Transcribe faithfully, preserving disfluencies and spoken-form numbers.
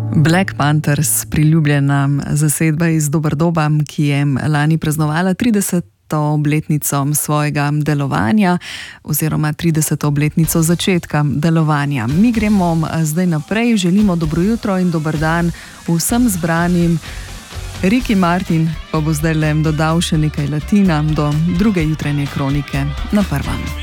Black Panthers, priljubljena zasedba iz Doberdoba, ki je lani praznovala trideseto obletnico svojega delovanja oziroma trideseto obletnico začetka delovanja. Mi gremo zdaj naprej, želimo dobro jutro in dober dan vsem zbranim. Ricky Martin pa bo zdaj le dodal še nekaj latina do druge jutranje kronike na Prvem.